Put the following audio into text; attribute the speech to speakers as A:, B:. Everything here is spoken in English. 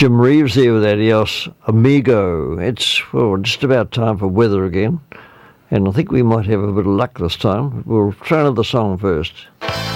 A: Jim Reeves there with Adios Amigo. It's just about time for weather again, and I think we might have a bit of luck this time. We'll try another song first.